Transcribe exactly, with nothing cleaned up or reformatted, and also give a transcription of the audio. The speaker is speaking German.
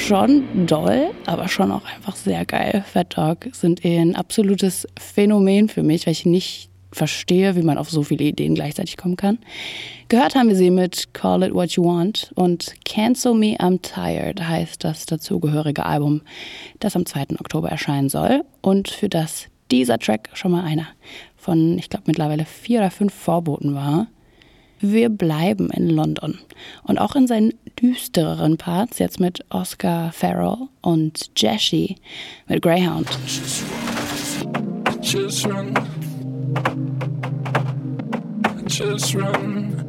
schon doll, aber schon auch einfach sehr geil. Fat Dog sind ein absolutes Phänomen für mich, weil ich nicht verstehe, wie man auf so viele Ideen gleichzeitig kommen kann. Gehört haben wir sie mit Call It What You Want und Cancel Me, I'm Tired heißt das dazugehörige Album, das am zweiten Oktober erscheinen soll und für das dieser Track schon mal einer von, ich glaube, mittlerweile vier oder fünf Vorboten war. Wir bleiben in London und auch in seinen düstereren Parts, jetzt mit Oscar Farrell und Jessie mit Greyhound. Just run, just run,